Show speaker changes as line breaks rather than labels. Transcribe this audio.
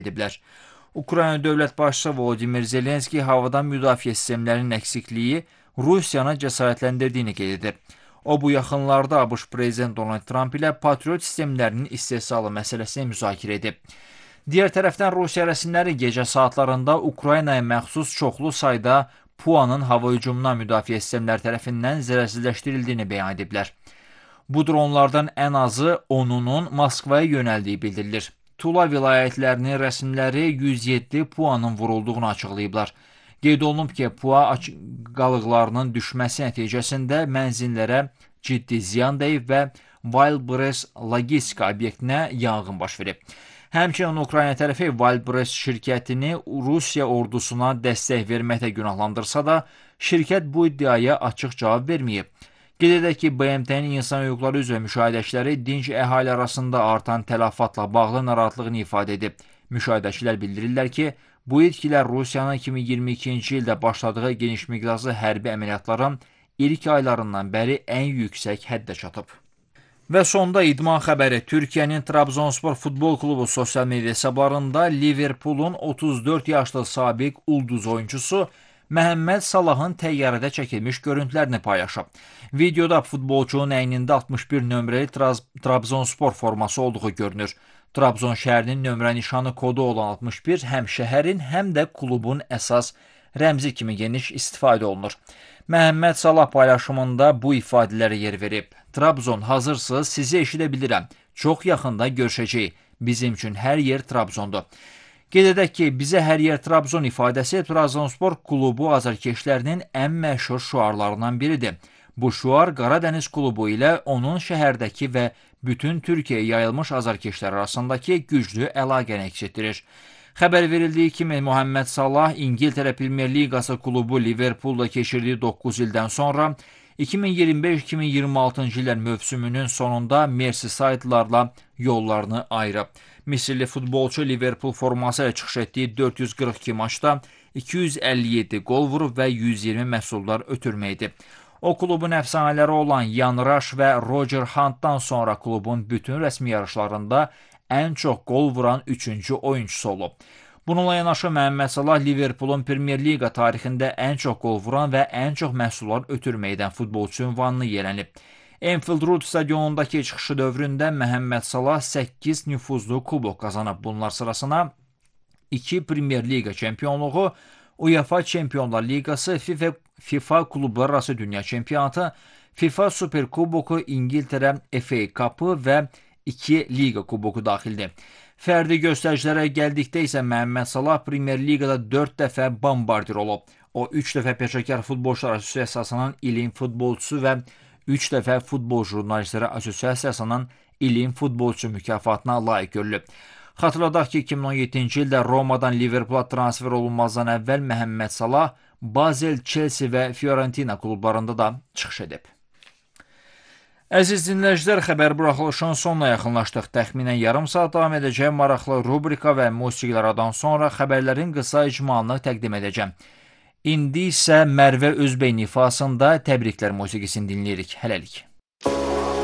ediblər. Ukrayna dövlət başçısı Volodimir Zelenski havadan müdafiə sistemlərinin əksikliyi Rusiyanı cəsarətləndirdiyini qeyd edib. O, bu yaxınlarda ABŞ prezident Donald Trump ilə Patriot sistemlərinin istehsalı məsələsini müzakirə edib. Digər tərəfdən Rusiya rəsmiləri gecə saatlarında Ukraynaya məxsus çoxlu sayda PUA-nın hava hücumundan müdafiə sistemləri tərəfindən zərərsizləşdirildiyini bəyan ediblər. Bu dronlardan ən azı 10-unun Moskvaya yönəldiyi bildirilir. Tula vilayətlərinin rəsmiləri 107 PUA-nın vurulduğunu açıqlayıblar. Qeyd olunub ki, PUA qalıqlarının düşməsi nəticəsində mənzillərə ciddi ziyan dəyib və Wildberries logistika obyektinə yanğın baş verib. Həmçinin Ukrayna tərəfi Wildberries şirkətini Rusiya ordusuna dəstək verməklə günahlandırsa da, şirkət bu iddiaya açıq cavab verməyib. Qeyd edək ki, BMT-nin insan hüquqları üzrə müşahidəçiləri dinc əhali arasında artan tələfatla bağlı narahatlığını ifadə edib. Müşahidəçilər bildirirlər ki, bu itkilər Rusiyanın 2022-ci ildə başladığı geniş miqyaslı hərbi əməliyyatların ilk aylarından bəri ən yüksək həddə çatıb. Və sonda idman xəbəri. Türkiyənin Trabzonspor futbol klubu sosial media hesablarında Liverpoolun 34 yaşlı sabiq ulduz oyuncusu Məhəmməd Salahın təyyarədə çəkilmiş görüntülərini paylaşıb. Videoda futbolçunun əynində 61 nömrəli Trabzonspor forması olduğu görünür. Trabzon şəhərinin nömrə nişanı kodu olan 61 həm şəhərin, həm də klubun əsas rəmzi kimi geniş istifadə olunur. Məhəmməd Salah paylaşımında bu ifadələrə yer verib. Trabzon, hazırsınız, sizi eşidə bilirəm. Çox yaxında görüşəcəyik. Bizim üçün hər yer Trabzondur. Qeyd edək ki, bizə hər yer Trabzon ifadəsi Trabzonspor klubu azarkeşlərinin ən məşhur şüarlarından biridir. Bu şüar Qaradəniz klubu ilə onun şəhərdəki və bütün Türkiyəyə yayılmış azarkeşlər arasındakı güclü əlaqəni əks etdirir. Xəbər verildiyi kimi Muhammed Salah İngiltərə Premyer Liqası klubu Liverpoolda keçirdiyi 9 ildən sonra 2025-2026-cı illər mövsümünün sonunda Merseyside'larla yollarını ayırıb. Misirli futbolçu Liverpool forması ilə çıxış etdiyi 442 maçda 257 qol vurub və 120 məhsullar ötürməkdir. O, klubun əfsanələri olan Ian Rush və Roger Hunt'dan sonra klubun bütün rəsmi yarışlarında ən çox qol vuran 3-cü oyuncusu olub. Bununla yanaşı Məhəmməd Salah Liverpoolun Premyer Liqa tarixində ən çox qol vuran və ən çox məhsullar ötürməkdən futbolçu ünvanını yelənib. Anfield Road stadionundakı çıxışı dövründə Məhəmməd Salah 8 nüfuzlu kubok qazanıb. Bunlar sırasına 2 Premyer Liqa çempionluğu, UEFA Çempionlar Liqası, FIFA Klublararası Dünya Çempionatı, FIFA Super Kuboku, İngiltərə FA Cup'ı və 2 Liqa Kuboku daxildir. Fərdi göstəricilərə gəldikdə isə Məhəmməd Salah Premyer Liqada 4 dəfə bombardir olub. O, 3 dəfə Peşəkar Futbolçular Assosiasiyasının ilin futbolçusu və 3 dəfə Futbol Jurnalistləri Assosiasiyasının ilin futbolçu mükafatına layiq görülüb. Xatırladaq ki, 2017-ci ildə Romadan Liverpoola transfer olunmazdan əvvəl Məhəmməd Salah Basel, Chelsea və Fiorentina klublarında da çıxış edib. Əziz dinləyicilər, xəbər buraxılışının sonuna yaxınlaşdıq. Təxminən yarım saat davam edəcək maraqlı rubrika və musiqilərdən sonra xəbərlərin qısa icmalını təqdim edəcəm. İndi isə Mərvə Özbey ifasında təbriklər musiqisini dinləyirik. Hələlik.